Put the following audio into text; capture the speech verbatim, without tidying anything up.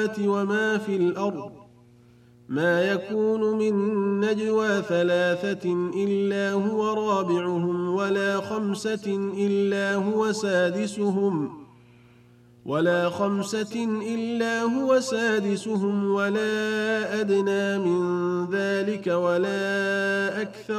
السماوات وما في الأرض ما يكون من نجوى ثلاثة إلا هو رابعهم ولا خمسة إلا هو سادسهم ولا خمسة إلا هو سادسهم ولا أدنى من ذلك ولا أكثر